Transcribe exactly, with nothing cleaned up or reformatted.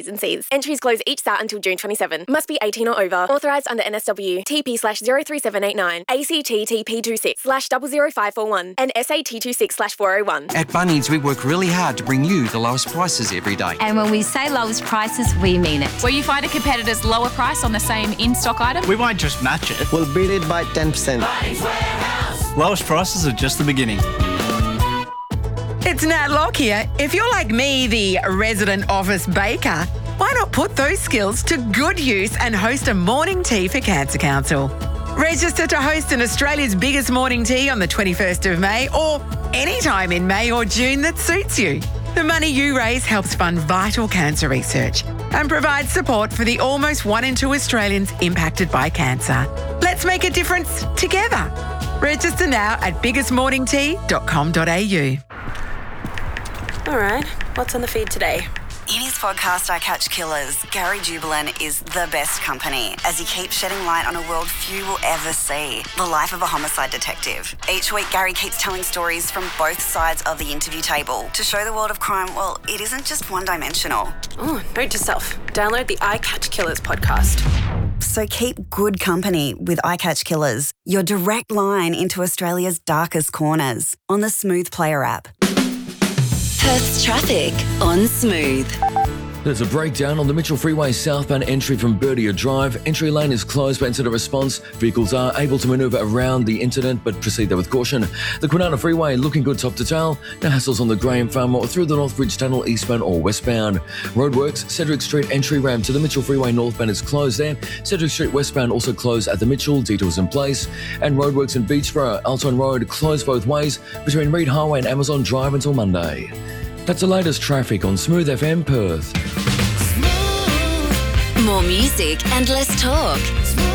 T's and C's. Entries close each start until June twenty-seventh. Must be eighteen or over. Authorised under N S W. T P slash zero three seven eight nine. A C T T P two six slash zero zero five four one. And S A T two six slash four oh one. At Bunnings, we work really hard to bring you the lowest prices every day. And when we say lowest prices, we mean it. Where you find a competitor's lower price on the same in-stock item. We won't just match it. We'll beat it by ten percent. Bunnings Warehouse. Lowest prices are just the beginning. It's Nat Locke here. If you're like me, the resident office baker, why not put those skills to good use and host a morning tea for Cancer Council? Register to host an Australia's biggest morning tea on the twenty-first of May or any time in May or June that suits you. The money you raise helps fund vital cancer research and provides support for the almost one in two Australians impacted by cancer. Let's make a difference together. Register now at biggest morning tea dot com dot a u. All right, what's on the feed today? In his podcast, I Catch Killers, Gary Jubelin is the best company as he keeps shedding light on a world few will ever see, the life of a homicide detective. Each week, Gary keeps telling stories from both sides of the interview table to show the world of crime, well, it isn't just one-dimensional. Oh, note to self, download the I Catch Killers podcast. So keep good company with I Catch Killers, your direct line into Australia's darkest corners, on the Smooth Player app. Perth's traffic on Smooth. There's a breakdown on the Mitchell Freeway southbound entry from Birdia Drive. Entry lane is closed for incident response. Vehicles are able to manoeuvre around the incident, but proceed there with caution. The Kwinana Freeway looking good top to tail. No hassles on the Graham Farm or through the Northbridge Tunnel eastbound or westbound. Roadworks, Cedric Street entry ramp to the Mitchell Freeway northbound is closed there. Cedric Street westbound also closed at the Mitchell. Detours in place. And roadworks in Beachborough, Alton Road closed both ways between Reed Highway and Amazon Drive until Monday. That's the latest traffic on Smooth F M Perth. More music and less talk.